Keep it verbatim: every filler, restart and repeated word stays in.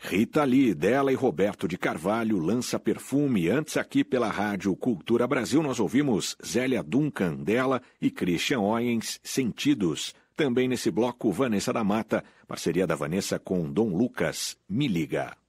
Rita Lee, dela e Roberto de Carvalho, Lança Perfume. Antes, aqui pela Rádio Cultura Brasil, nós ouvimos Zélia Duncan, dela, e Christian Oyens, Sentidos. Também nesse bloco, Vanessa da Mata, parceria da Vanessa com Dom Lucas, Me Liga.